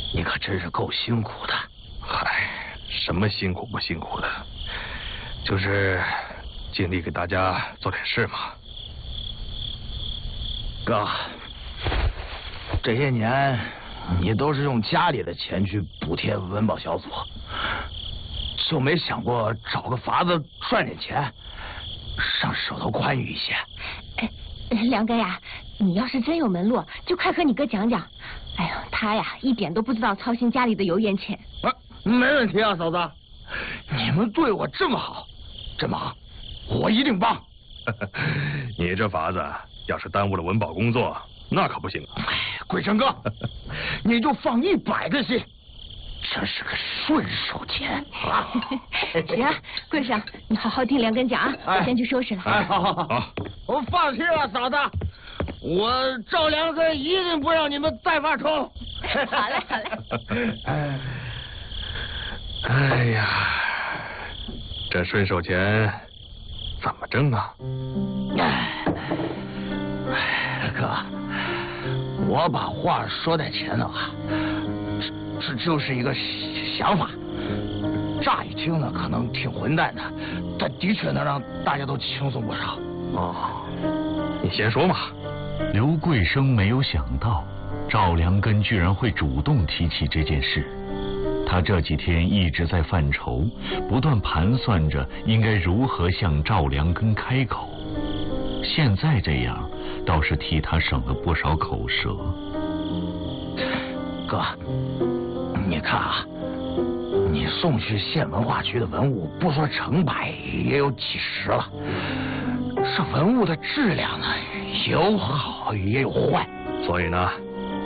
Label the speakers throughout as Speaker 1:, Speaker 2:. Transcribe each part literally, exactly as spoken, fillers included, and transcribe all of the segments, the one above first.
Speaker 1: 你可真是够辛苦的。
Speaker 2: 嗨，什么辛苦不辛苦的，就是尽力给大家做点事嘛。
Speaker 1: 哥，这些年你都是用家里的钱去补贴文保小组，就没想过找个法子赚点钱，让手头宽裕一些。
Speaker 3: 哎，梁哥呀，你要是真有门路，就快和你哥讲讲。哎呦，他呀一点都不知道操心家里的油盐钱。
Speaker 1: 啊，没问题啊，嫂子，你们对我这么好，这忙我一定帮。
Speaker 2: 你这法子要是耽误了文保工作，那可不行。
Speaker 1: 哎，贵生哥，你就放一百个心，这是个顺手钱啊。
Speaker 3: 行啊，贵生，你好好听梁根讲啊，我先去收拾了。
Speaker 1: 哎，好好好，我放心了，嫂子，我赵良根一定不让你们再发愁。
Speaker 3: 好嘞，好嘞。
Speaker 2: 哎，哎呀，这顺手钱怎么挣啊？
Speaker 1: 哎，哥，我把话说在前头啊，这这就是一个想法。乍一听呢，可能挺混蛋的，但的确能让大家都轻松不少。
Speaker 2: 哦，你先说嘛。
Speaker 4: 刘贵生没有想到赵良根居然会主动提起这件事，他这几天一直在犯愁，不断盘算着应该如何向赵良根开口。现在这样倒是替他省了不少口舌。
Speaker 1: 哥，你看啊，你送去县文化局的文物，不说成百，也有几十了。这文物的质量呢，有好也有坏，
Speaker 2: 所以呢，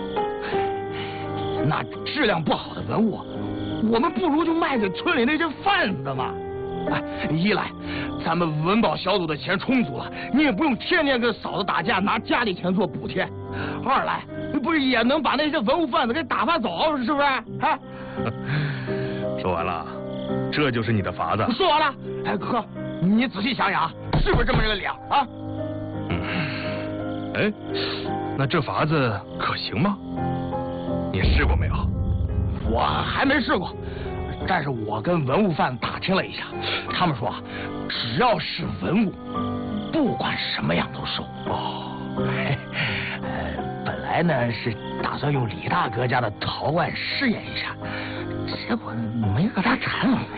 Speaker 1: 那质量不好的文物，我们不如就卖给村里那些贩子嘛。哎，一来咱们文保小组的钱充足了，你也不用天天跟嫂子打架，拿家里钱做补贴；二来不是也能把那些文物贩子给打发走，是不是？啊？
Speaker 2: 说完了，这就是你的法子。
Speaker 1: 说完了。哎，哥，你仔细想想，是不是这么个理啊？
Speaker 2: 嗯。哎，那这法子可行吗？你试过没有？
Speaker 1: 我还没试过，但是我跟文物贩打听了一下，他们说只要是文物，不管什么样都收。哦，呃，本来呢是打算用李大哥家的陶罐试验一下，结果没和他谈拢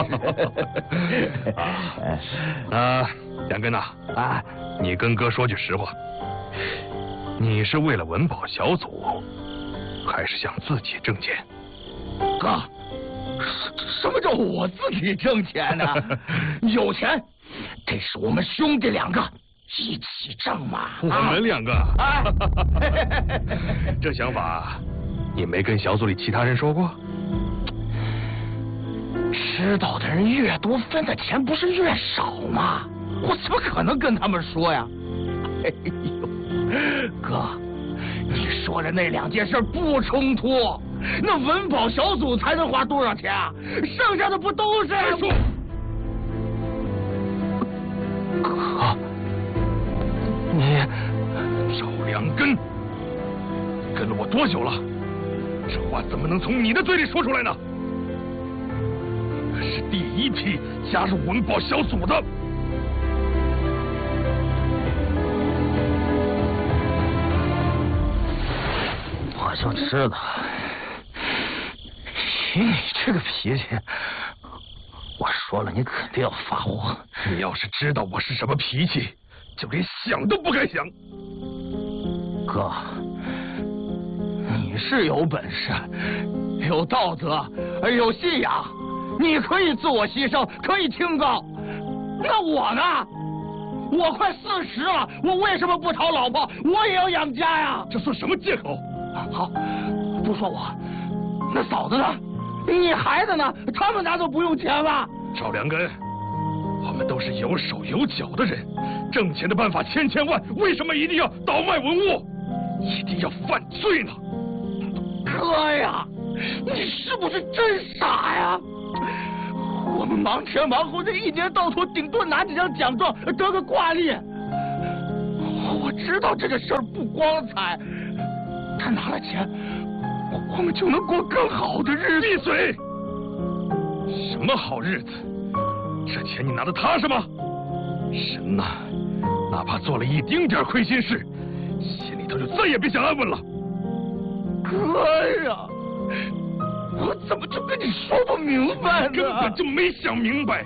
Speaker 2: 啊。啊，梁根呐，
Speaker 1: 啊，
Speaker 2: 你跟哥说句实话，你是为了文保小组，还是想自己挣钱？
Speaker 1: 哥，什么叫我自己挣钱呢？有钱，这是我们兄弟两个一起挣嘛。
Speaker 2: 我们两个？
Speaker 1: 啊，
Speaker 2: 这想法你没跟小组里其他人说过？
Speaker 1: 知道的人越多，分的钱不是越少吗？我怎么可能跟他们说呀？哎呦，哥，你说的那两件事不冲突，那文保小组才能花多少钱啊？剩下的不都是？说，哥，你
Speaker 2: 赵良根跟了我多久了？这话怎么能从你的嘴里说出来呢？是第一批加入文保小组的。
Speaker 1: 我就知道，以你这个脾气，我说了你肯定要发火。
Speaker 2: 你要是知道我是什么脾气，就连想都不敢想。
Speaker 1: 哥，你是有本事，有道德，有信仰，你可以自我牺牲，可以清高。那我呢？我快四十了，我为什么不讨老婆？我也要养家呀！
Speaker 2: 这算什么借口？
Speaker 1: 好，不说我，那嫂子呢？你孩子呢？他们难道不用钱吗？
Speaker 2: 赵良根，我们都是有手有脚的人，挣钱的办法千千万，为什么一定要倒卖文物，一定要犯罪呢？
Speaker 1: 哥呀，你是不是真傻呀？我们忙前忙后，这一年到头顶多拿几张奖状，得个挂历。我知道这个事儿不光彩，他拿了钱， 我们就能过更好的日子。
Speaker 2: 闭嘴！什么好日子？这钱你拿得踏实吗？神呐，哪怕做了一丁点亏心事，心里头就再也别想安稳了。
Speaker 1: 哥呀，我怎么就跟你说不明白呢？
Speaker 2: 根本就没想明白。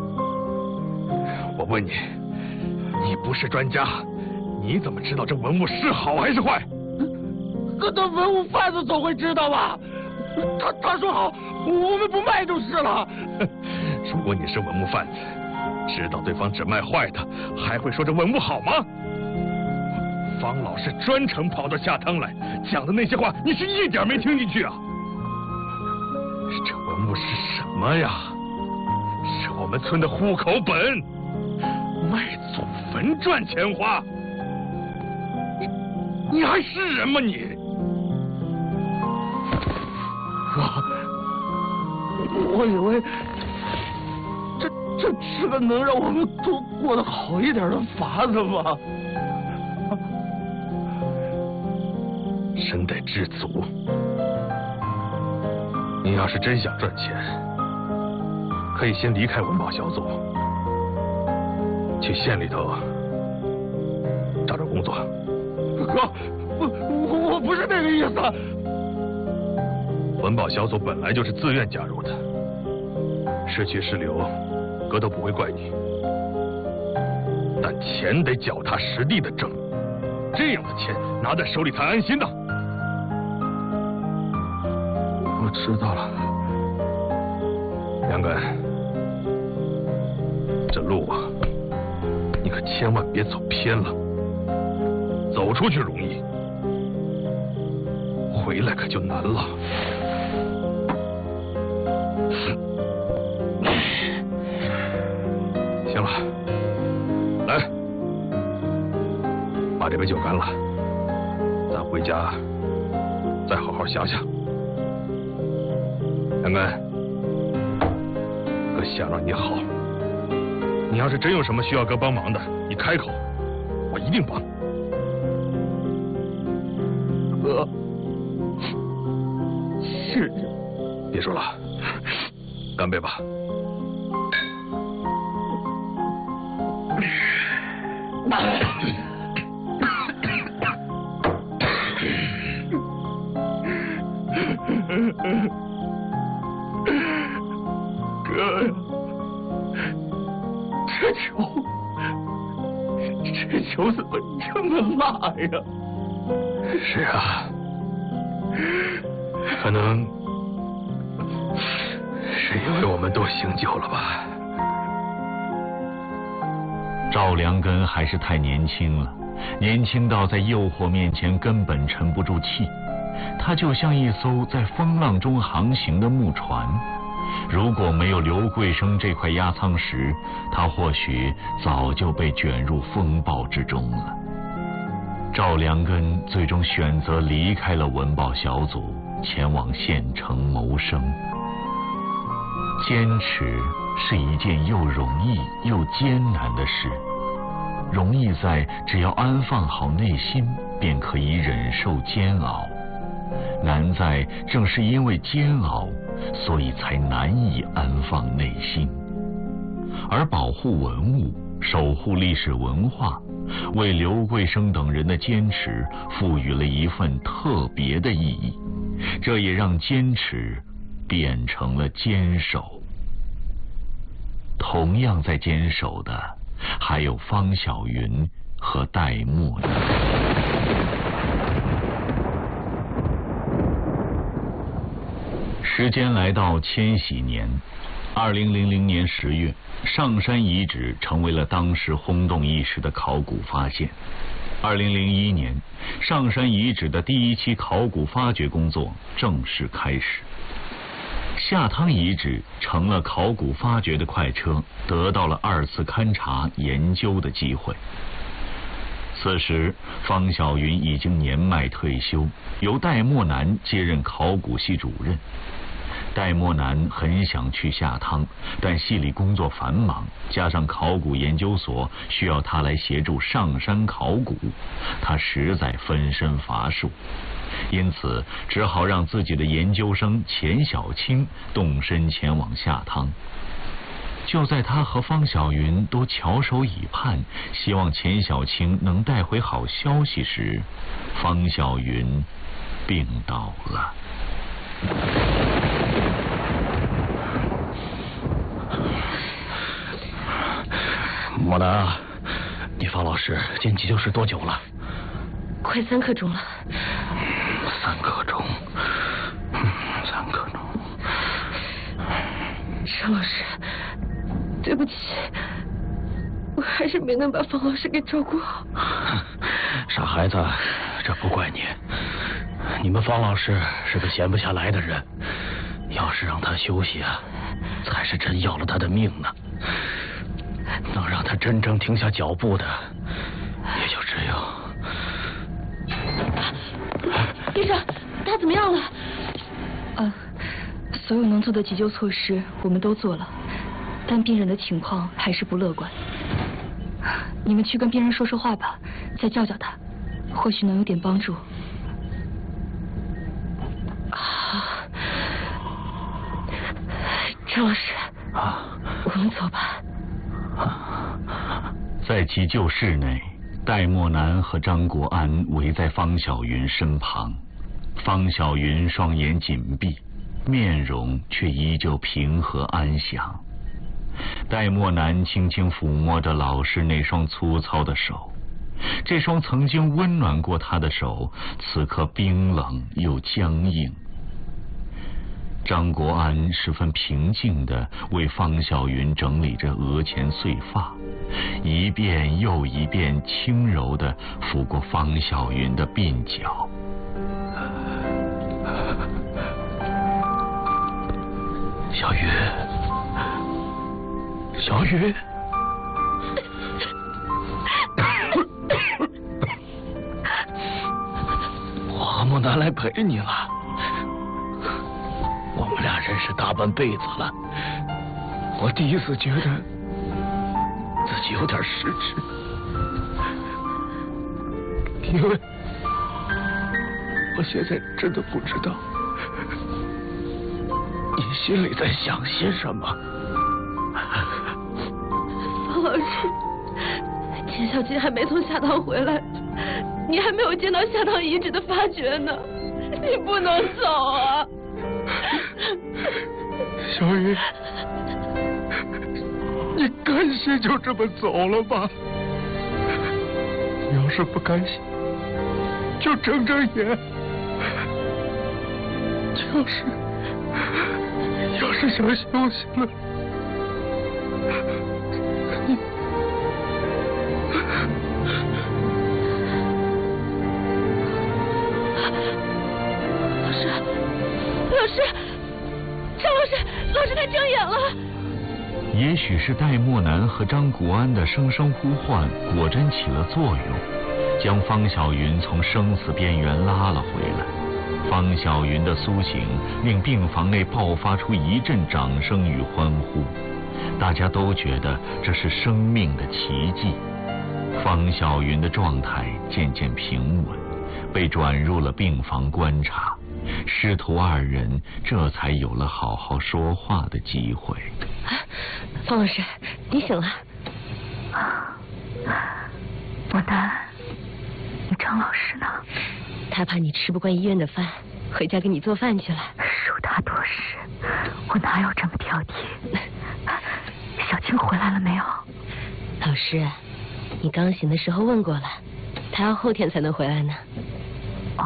Speaker 2: 我问你，你不是专家，你怎么知道这文物是好还是坏？
Speaker 1: 那那文物贩子总会知道吧？他他说好，我们不卖就是了。
Speaker 2: 如果你是文物贩子，知道对方只卖坏的，还会说这文物好吗？方老师专程跑到下汤来讲的那些话，你是一点没听进去啊？这文物是什么呀？是我们村的户口本，卖祖坟赚钱花。你你还是人吗你？
Speaker 1: 哥，我以为这这是个能让我们都过得好一点的法子吗？
Speaker 2: 身得知足。你要是真想赚钱，可以先离开文保小组，去县里头找找工作。
Speaker 1: 哥，我我我不是那个意思。
Speaker 2: 文保小组本来就是自愿加入的，是去是留，哥都不会怪你。但钱得脚踏实地的挣，这样的钱拿在手里才安心呐。
Speaker 1: 我知道了。
Speaker 2: 梁根，这路啊，你可千万别走偏了。走出去容易，回来可就难了。行了，来，把这杯酒干了，咱回家再好好想想。梁根，哥想让你好，你要是真有什么需要哥帮忙的，你开口，我一定帮。
Speaker 1: 哥，谢谢。
Speaker 2: 别说了，干杯吧。
Speaker 1: 哥呀，这酒，这酒怎么这么辣呀？
Speaker 2: 是啊，可能是因为我们都醒酒了吧。
Speaker 4: 赵良根还是太年轻了，年轻到在诱惑面前根本沉不住气。他就像一艘在风浪中航行的木船，如果没有刘桂生这块压舱石，他或许早就被卷入风暴之中了。赵良根最终选择离开了文保小组，前往县城谋生。坚持是一件又容易又艰难的事，容易在只要安放好内心，便可以忍受煎熬；难在正是因为煎熬，所以才难以安放内心。而保护文物，守护历史文化，为刘桂生等人的坚持赋予了一份特别的意义，这也让坚持变成了坚守。同样在坚守的还有方小云和戴墨玉。时间来到千禧年，二零零零年十月，上山遗址成为了当时轰动一时的考古发现。二零零一年，上山遗址的第一期考古发掘工作正式开始。下汤遗址成了考古发掘的快车，得到了二次勘察研究的机会。此时，方小云已经年迈退休，由戴墨南接任考古系主任。 戴墨南很想去下汤，但系里工作繁忙，加上考古研究所需要他来协助上山考古，他实在分身乏术，因此只好让自己的研究生钱小青动身前往下汤。就在他和方小云都翘首以盼，希望钱小青能带回好消息时，方小云病倒了。
Speaker 1: 莫南，你方老师进急救室多久了？
Speaker 3: 快三刻钟了。
Speaker 1: 三刻钟，三刻钟。
Speaker 3: 张老师，对不起，我还是没能把方老师给照顾好。
Speaker 1: 傻孩子，这不怪你。你们方老师是个闲不下来的人，要是让他休息啊，才是真要了他的命呢。能让他真正停下脚步的，也就只有……
Speaker 3: 医生，他怎么样了？
Speaker 5: 呃，所有能做的急救措施我们都做了，但病人的情况还是不乐观。你们去跟病人说说话吧，再叫叫他，或许能有点帮助。
Speaker 3: 好，张老师，
Speaker 1: 啊，
Speaker 3: 我们走吧。
Speaker 4: 在急救室内，戴墨南和张国安围在方小云身旁。方小云双眼紧闭，面容却依旧平和安详。戴墨南轻轻抚摸着老师那双粗糙的手，这双曾经温暖过他的手，此刻冰冷又僵硬。张国安十分平静地为方小云整理着额前碎发，一遍又一遍轻柔地抚过方小云的鬓角。
Speaker 1: 小云，小云，我和莫南来陪你了。我们俩认识大半辈子了，我第一次觉得自己有点失职，因为我现在真的不知道你心里在想些什么。
Speaker 3: 方老师，钱小青还没从下塘回来，你还没有见到下塘遗址的发掘呢，你不能走啊！
Speaker 1: 小云，你甘心就这么走了吧？你要是不甘心，就睁睁眼。要是要是想休息了，你
Speaker 3: 老师，老师，张老师，老师他睁眼了。
Speaker 4: 也许是戴墨南和张国安的声声呼唤果真起了作用，将方小云从生死边缘拉了回来。方小云的苏醒令病房内爆发出一阵掌声与欢呼，大家都觉得这是生命的奇迹。方小云的状态渐渐平稳，被转入了病房观察，师徒二人这才有了好好说话的机会。
Speaker 3: 啊，方老师，你醒了。
Speaker 5: 啊，我的，你张老师呢？
Speaker 3: 他怕你吃不惯医院的饭，回家给你做饭去了。
Speaker 5: 恕他多事，我哪有这么挑剔？小青回来了没有？
Speaker 3: 老师，你刚醒的时候问过了，他要后天才能回来呢。
Speaker 5: 哦，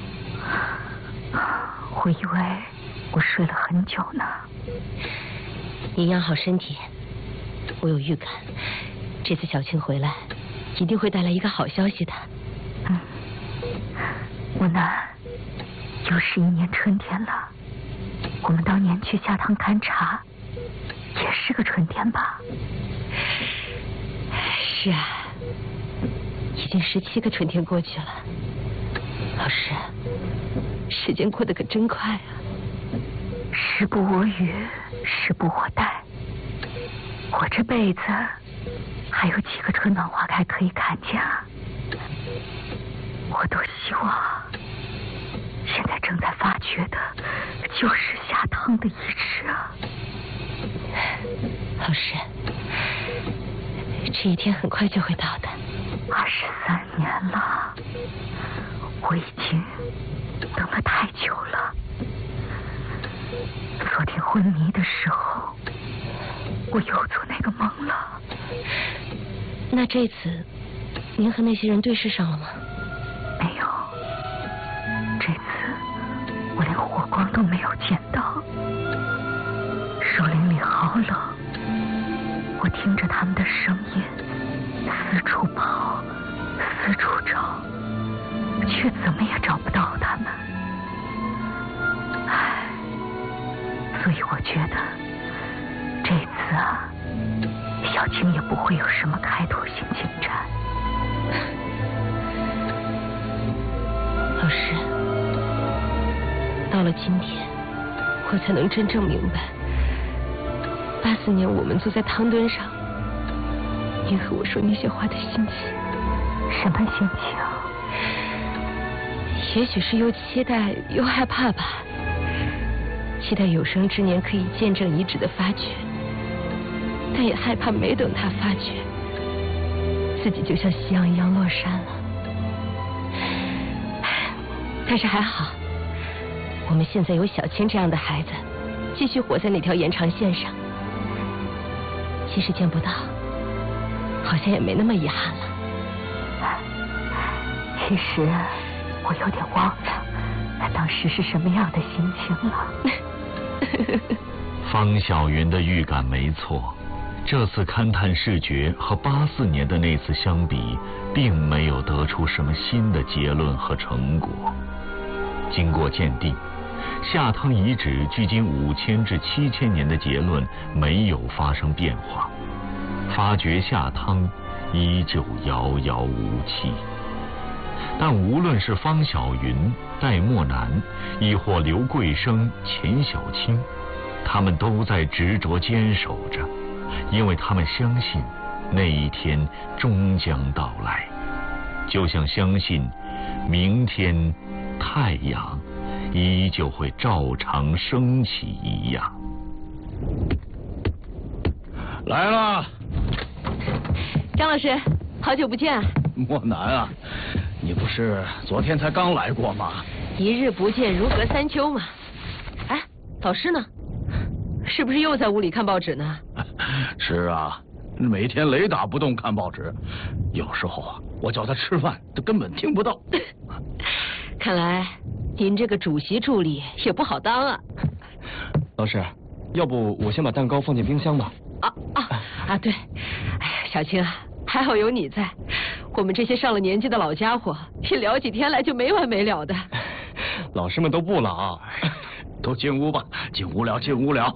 Speaker 5: 我以为我睡了很久呢。
Speaker 3: 你养好身体，我有预感，这次小青回来一定会带来一个好消息的。
Speaker 5: 嗯，我呢，又是一年春天了。我们当年去下塘勘察，也是个春天吧？
Speaker 3: 是啊，已经十七个春天过去了。老师，时间过得可真快啊。
Speaker 5: 是。
Speaker 6: 时不我与，时不我待。我这辈子还有几个春暖花开可以看见啊？我都希望现在正在发掘的就是下汤的遗址啊。
Speaker 3: 老师，这一天很快就会到的。
Speaker 6: 二十三年了，我已经等了太久了。昨天昏迷的时候，我又做那个梦了。
Speaker 3: 那这次您和那些人对视上了吗？
Speaker 6: 没有，这次我连火光都没有见到。树林里好冷，我听着他们的声音，四处跑，四处找，却怎么也找不到他们。唉，所以我觉得这次啊，小青也不会有什么开拓性进展。
Speaker 3: 老师，到了今天，我才能真正明白，八四年我们坐在汤墩上，您和我说那些话的心情。
Speaker 6: 什么心情？
Speaker 3: 也许是又期待又害怕吧。期待有生之年可以见证遗址的发掘，但也害怕没等它发掘，自己就像夕阳一样落山了。但是还好，我们现在有小青这样的孩子，继续活在那条延长线上。即使见不到，好像也没那么遗憾了。
Speaker 6: 其实我有点忘了当时是什么样的心情了。
Speaker 4: 方小云的预感没错，这次勘探视觉和八四年的那次相比，并没有得出什么新的结论和成果。经过鉴定，下汤遗址距今五千至七千年的结论没有发生变化，发掘下汤依旧遥遥无期。但无论是方小云、戴墨南，亦或刘桂生、钱小青，他们都在执着坚守着，因为他们相信那一天终将到来，就像相信明天太阳依旧会照常升起一样。
Speaker 1: 来了，
Speaker 3: 张老师，好久不见啊！
Speaker 1: 莫南啊，你不是昨天才刚来过吗？
Speaker 3: 一日不见如隔三秋嘛。哎，老师呢？是不是又在屋里看报纸呢？
Speaker 1: 是啊，每天雷打不动看报纸，有时候啊，我叫他吃饭，他根本听不到。
Speaker 3: 看来您这个主席助理也不好当啊。
Speaker 7: 老师，要不我先把蛋糕放进冰箱吧。
Speaker 3: 啊啊啊！对，哎呀，小青啊，还好有你在，我们这些上了年纪的老家伙，一聊起天来就没完没了的。
Speaker 7: 老师们都不老，
Speaker 1: 都进屋吧，进屋了，进屋了。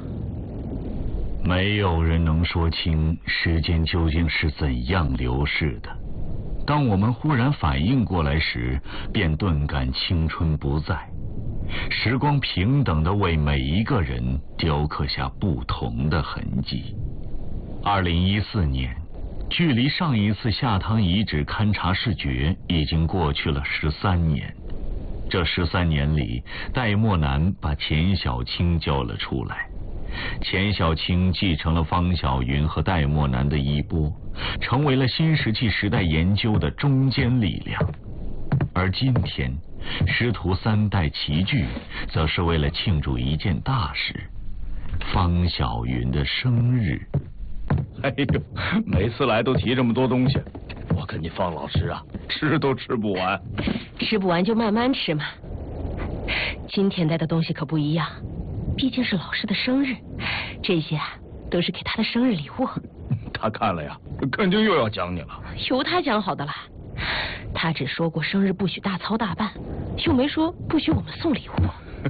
Speaker 4: 没有人能说清时间究竟是怎样流逝的。当我们忽然反应过来时，便顿感青春不在。时光平等地为每一个人雕刻下不同的痕迹。二零一四年，距离上一次下汤遗址勘察视觉已经过去了十三年。这十三年里，戴墨南把钱小青叫了出来。钱小青继承了方小云和戴墨南的衣钵，成为了新石器时代研究的中坚力量。而今天，师徒三代齐聚，则是为了庆祝一件大事——方小云的生日。
Speaker 1: 哎呦，每次来都提这么多东西，我跟你方老师啊，吃都吃不完。
Speaker 3: 吃不完就慢慢吃嘛。今天带的东西可不一样，毕竟是老师的生日，这些啊都是给他的生日礼物。
Speaker 1: 他看了呀，肯定又要讲你了。
Speaker 3: 由他讲好的啦，他只说过生日不许大操大办，又没说不许我们送礼物。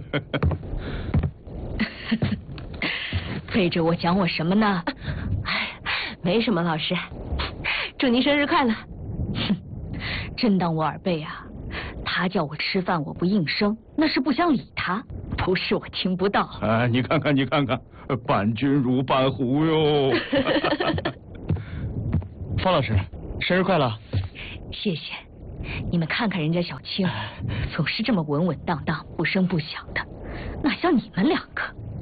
Speaker 5: 背着我讲我什么呢？
Speaker 3: 哎，没什么，老师，祝您生日快乐。
Speaker 5: 哼，真当我耳背啊？他叫我吃饭我不应声，那是不想理他。
Speaker 1: 不
Speaker 6: 不是我听不到。
Speaker 8: 哎，你看看，你看看，伴君如伴虎哟。
Speaker 7: 方老师，生日快乐！
Speaker 6: 谢谢。你们看看人家小青，总是这么稳稳当当、不声不响的，哪像你们两个。